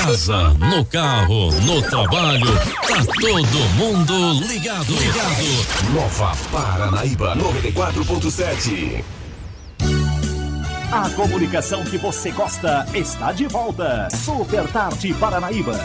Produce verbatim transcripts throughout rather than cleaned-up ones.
casa, no carro, no trabalho, tá todo mundo ligado. Ligado. Nova Paranaíba noventa e quatro ponto sete. A comunicação que você gosta está de volta. Super Tarde Paranaíba.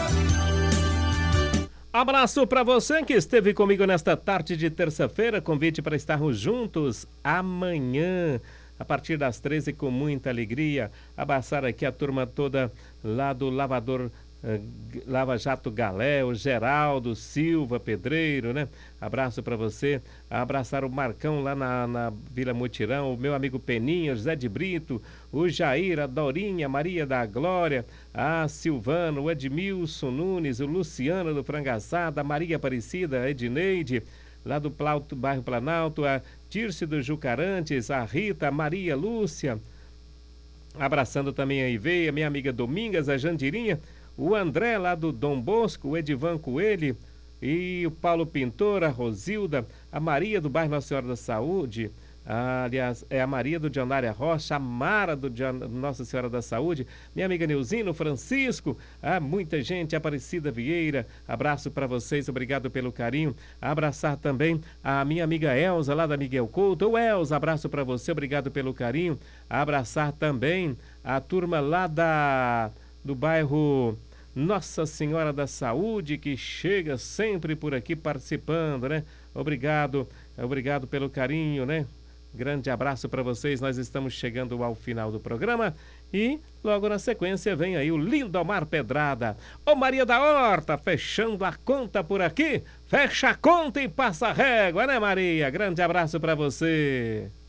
Abraço para você que esteve comigo nesta tarde de terça-feira. Convite para estarmos juntos amanhã, a partir das treze, com muita alegria. Abraçar aqui a turma toda lá do lavador uh, Lava Jato Galé, o Geraldo Silva Pedreiro, né? Abraço para você. Abraçar o Marcão lá na, na Vila Mutirão, o meu amigo Peninha, José de Brito, o Jair, a Dorinha, Maria da Glória, a Silvano, o Edmilson Nunes, o Luciano do Frangaçada, a Maria Aparecida, a Edneide, lá do Plauto, bairro Planalto, a Tirce do Jucarantes, a Rita, a Maria Lúcia, abraçando também a Iveia, minha amiga Domingas, a Jandirinha, o André lá do Dom Bosco, o Edivan Coelho e o Paulo Pintor, a Rosilda, a Maria do bairro Nossa Senhora da Saúde, a, aliás, é a Maria do Dionária Rocha, a Mara do Dion... Nossa Senhora da Saúde, minha amiga Neuzino, Francisco, a muita gente, Aparecida Vieira, abraço para vocês, obrigado pelo carinho. Abraçar também a minha amiga Elza, lá da Miguel Couto. Ô Elza, abraço para você, obrigado pelo carinho. Abraçar também a turma lá da... do bairro Nossa Senhora da Saúde, que chega sempre por aqui participando, né? Obrigado, obrigado pelo carinho, né? Grande abraço para vocês, nós estamos chegando ao final do programa e logo na sequência vem aí o Lindomar Pedrada. Ô Maria da Horta, fechando a conta por aqui, fecha a conta e passa a régua, né Maria? Grande abraço para você.